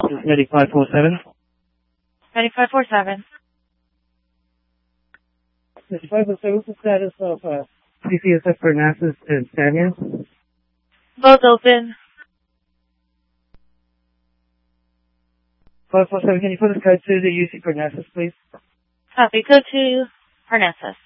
Medic 547. Medic 547. Medic 547, what's the status of CCSF Parnassus and Stanyan? Both open. 547, can you put us guide to the UC Parnassus, please? Copy. Go to Parnassus.